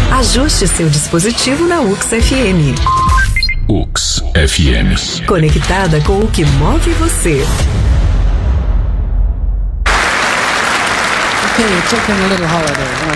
Ajuste seu dispositivo na UX FM. UX FM. Conectada com o que move você. Okay, taking a little holiday.